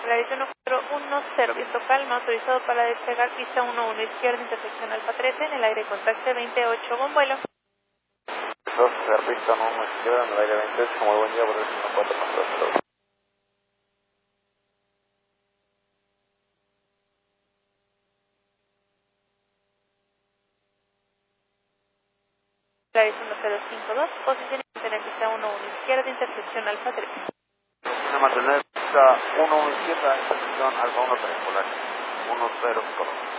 Claris 1410, viento calma, autorizado para despegar pista 11 izquierda, intersección Alfa 13, en el aire con taxi 28, con vuelo. Eso, pista 1 izquierda, en el aire 28, muy buen día, por el 54 Claris 1052, posición en la pista 11 izquierda, intersección Alfa 13. Se mantener pista 1 izquierda, intersección Alfa 1 triangular, 1052.